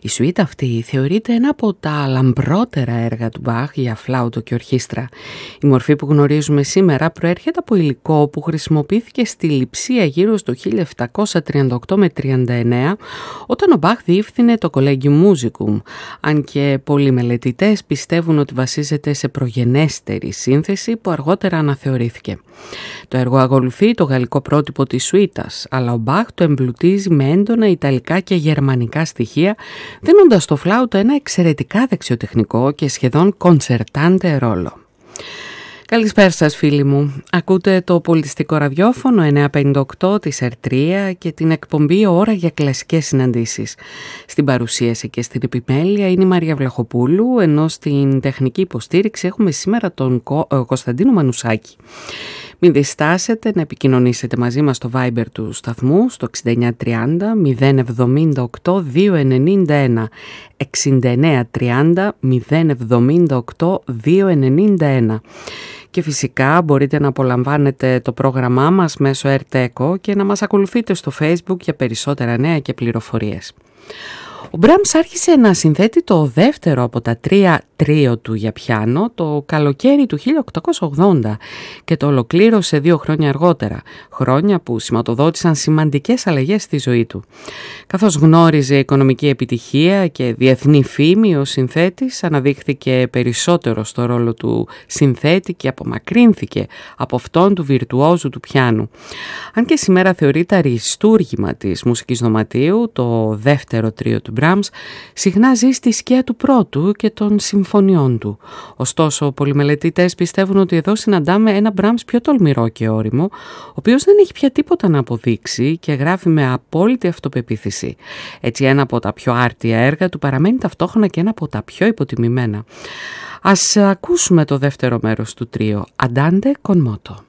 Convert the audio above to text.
Η σουίτα αυτή θεωρείται ένα από τα λαμπρότερα έργα του Μπαχ για φλάουτο και ορχήστρα. Η μορφή που γνωρίζουμε σήμερα προέρχεται από υλικό που χρησιμοποιήθηκε στη Λειψία γύρω στο 1738 με 39, όταν ο Μπαχ διεύθυνε το Collegium Musicum, αν και πολλοί μελετητές πιστεύουν ότι βασίζεται σε προγενέστερη σύνθεση που αργότερα αναθεωρήθηκε. Το έργο ακολουθεί το γαλλικό πρότυπο της σουίτας, αλλά ο Μπαχ το εμπλουτίζει με έντονα ιταλικά και γερμανικά στοιχεία, δίνοντας στο φλάουτο ένα εξαιρετικά δεξιοτεχνικό και σχεδόν κονσερτάντε ρόλο. Καλησπέρα σας φίλοι μου. Ακούτε το πολιτιστικό ραδιόφωνο 958 της ΕΡΤΡΙΑ και την εκπομπή «Ώρα για κλασικές συναντήσεις». Στην παρουσίαση και στην επιμέλεια είναι η Μαρία Βλαχοπούλου, ενώ στην τεχνική υποστήριξη έχουμε σήμερα τον Κωνσταντίνο Μανουσάκη. Μην διστάσετε να επικοινωνήσετε μαζί μας στο Viber του σταθμού στο 6930 078 291 6930 078 291. Και φυσικά μπορείτε να απολαμβάνετε το πρόγραμμά μας μέσω ΕΡΤ-ΕΚΟ και να μας ακολουθείτε στο Facebook για περισσότερα νέα και πληροφορίες. Ο Μπράμς άρχισε να συνθέτει το δεύτερο από τα 3 τρίο του για πιάνο το καλοκαίρι του 1880 και το ολοκλήρωσε 2 χρόνια αργότερα, χρόνια που σηματοδότησαν σημαντικές αλλαγές στη ζωή του. Καθώς γνώριζε οικονομική επιτυχία και διεθνή φήμη, ο συνθέτης αναδείχθηκε περισσότερο στο ρόλο του συνθέτη και απομακρύνθηκε από αυτόν του βιρτουόζου του πιάνου. Αν και σήμερα θεωρείται αριστούργημα της μουσικής δωματίου, το δεύτερο τρίο του Μπράμς συχνά ζει στη σκιά του πρώτου και των συμφωνιών του. Ωστόσο, πολλοί μελετητές πιστεύουν ότι εδώ συναντάμε ένα Μπράμς πιο τολμηρό και όριμο, ο οποίος δεν έχει πια τίποτα να αποδείξει και γράφει με απόλυτη αυτοπεποίθηση. Έτσι, ένα από τα πιο άρτια έργα του παραμένει ταυτόχρονα και ένα από τα πιο υποτιμημένα. Ας ακούσουμε το δεύτερο μέρος του τρίο, Andante con moto.